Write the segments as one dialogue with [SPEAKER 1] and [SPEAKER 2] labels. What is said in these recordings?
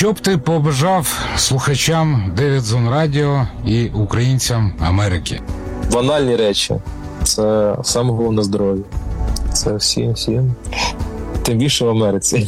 [SPEAKER 1] Що б ти побажав слухачам 9 Зон Радіо і українцям Америки?
[SPEAKER 2] Банальні речі. Це саме головне здоров'я. Це всім. Тим більше в Америці.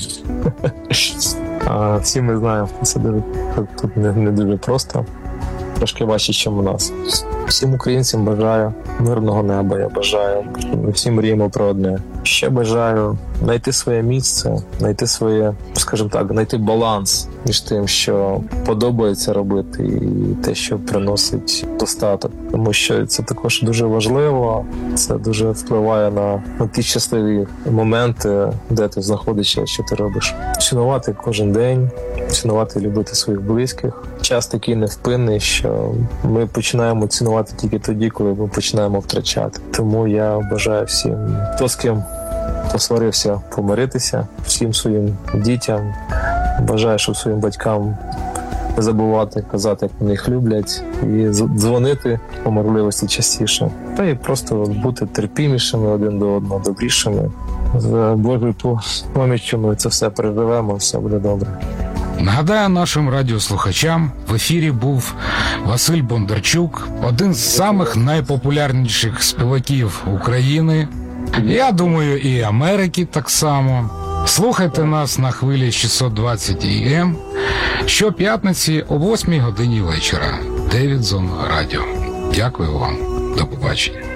[SPEAKER 2] А всі ми знаємо, це тут не дуже просто. Трошки важче, ніж у нас. Всім українцям бажаю мирного неба, я бажаю. Ми всі мріємо про одне. Ще бажаю знайти своє місце, знайти своє, скажімо так, знайти баланс між тим, що подобається робити, і те, що приносить достаток. Тому що це також дуже важливо, це дуже впливає на ті щасливі моменти, де ти знаходишся, що ти робиш. Цінувати кожен день, цінувати і любити своїх близьких. Час такий невпинний, що ми починаємо цінувати тільки тоді, коли ми починаємо втрачати. Тому я бажаю всім, хто з ким посварився, помиритися, всім своїм дітям. Бажаю, щоб своїм батькам не забувати, казати, як вони їх люблять, і дзвонити по можливості частіше. Та і просто бути терпімішими один до одного, добрішими. З Божою поміччю ми це все переживемо, все буде добре.
[SPEAKER 1] Нагадаю нашим радіослухачам, в ефірі був Василь Бондарчук, один з самих найпопулярніших співаків України. Я думаю, і Америки так само. Слухайте нас на хвилі 620 АМ щоп'ятниці о 8 годині вечора. 9 Зон Радіо. Дякую вам. До побачення.